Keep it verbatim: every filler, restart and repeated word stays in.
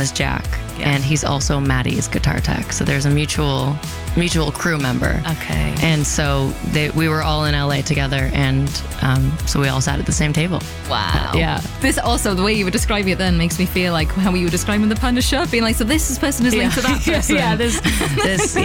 is Jack, Yeah. and he's also Maddie's guitar tech. So there's a mutual mutual crew member. Okay. And so they, we were all in L A together, and um, so we all sat at the same table. Wow. Yeah. This also, the way you were describing it then makes me feel like how you were describing the Punisher, being like, so this person is linked to that person. yeah, this, this,